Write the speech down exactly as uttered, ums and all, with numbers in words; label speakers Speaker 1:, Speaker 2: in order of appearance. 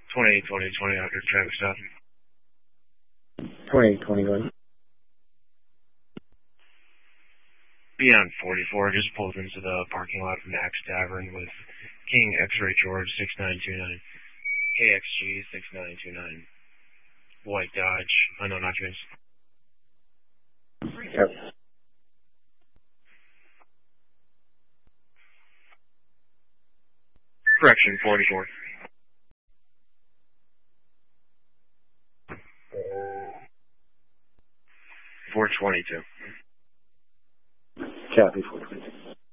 Speaker 1: twenty-eight twenty twenty after traffic stop.
Speaker 2: twenty-eight twenty-one.
Speaker 1: Beyond forty-four, just pulled into the parking lot of Max Tavern with King X-Ray George six nine two nine, K X G six nine two nine, White Dodge, unknown occupants.
Speaker 2: Yep.
Speaker 1: Correction, forty-four. four twenty-two.
Speaker 2: Copy, four twenty-two.